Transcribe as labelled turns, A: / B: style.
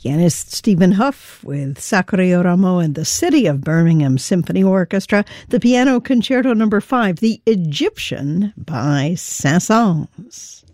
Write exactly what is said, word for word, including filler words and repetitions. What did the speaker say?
A: Pianist Stephen Huff with Sakura Yoramo and the City of Birmingham Symphony Orchestra, the Piano Concerto Number five, The Egyptian by Saint-Saëns.